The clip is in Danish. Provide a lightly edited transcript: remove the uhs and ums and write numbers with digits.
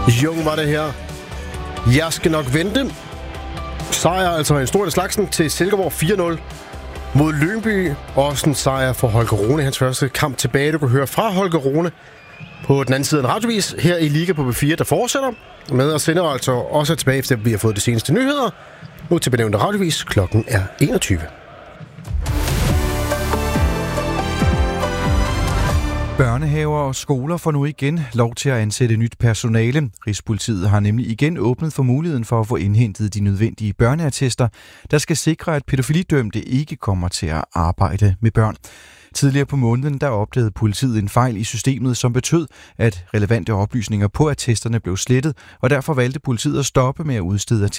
Jung var det her. Jeg skal nok vente. Sejr, altså en stor del slagsen til Silkeborg 4-0 mod Lyngby. Også en sejr for Holger Rune, hans første kamp tilbage. Du kan høre fra Holger Rune på den anden side af en radiovis her i Liga på B4, der fortsætter med at sende altså også tilbage, efter vi har fået de seneste nyheder. Nu til benævnte radiovis. Klokken er 21. Børnehaver og skoler får nu igen lov til at ansætte nyt personale. Rigspolitiet har nemlig igen åbnet for muligheden for at få indhentet de nødvendige børneattester, der skal sikre, at pædofilidømte ikke kommer til at arbejde med børn. Tidligere på måneden der opdagede politiet en fejl i systemet, som betød, at relevante oplysninger på attesterne blev slettet, og derfor valgte politiet at stoppe med at udstede